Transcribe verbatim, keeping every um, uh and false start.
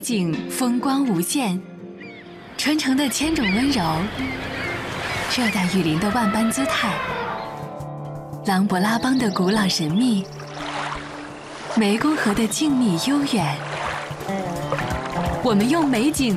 景风光无限，传承的千种温柔，热带雨林的万般姿态，琅勃拉邦的古老神秘，湄公河的静谧悠远。我们用美景